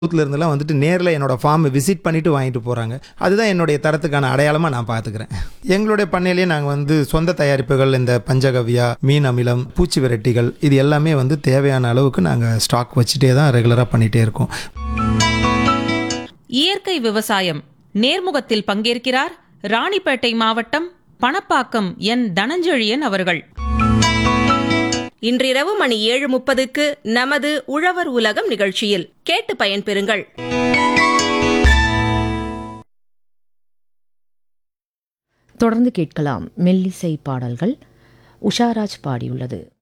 இருந்தெல்லாம் வந்துட்டு நேரில் என்னோட ஃபார்மை விசிட் பண்ணிட்டு வாங்கிட்டு போகிறாங்க. அதுதான் என்னுடைய தரத்துக்கான அடையாளமாக நான் பார்த்துக்கிறேன். எங்களுடைய பண்ணையிலேயே நாங்கள் வந்து சொந்த தயாரிப்புகள், இந்த பஞ்சகவ்யா, மீன் அமிலம், பூச்சி விரட்டிகள், இது எல்லாமே வந்து தேவையான அளவுக்கு நாங்கள் ஸ்டாக் வச்சுட்டே தான் ரெகுலராக பண்ணிகிட்டே இருக்கோம். இயற்கை விவசாயம் நேர்முகத்தில் பங்கேற்கிறார் ராணிப்பேட்டை மாவட்டம் பணப்பாக்கம் என் தனஞ்செழியன் அவர்கள். இன்றிரவு மணி 7:30க்கு நமது உழவர் உலகம் நிகழ்ச்சியில் கேட்டு பயன்பெறுங்கள். தொடர்ந்து கேட்கலாம் மெல்லிசை பாடல்கள். உஷாராஜ் பாடியுள்ளது.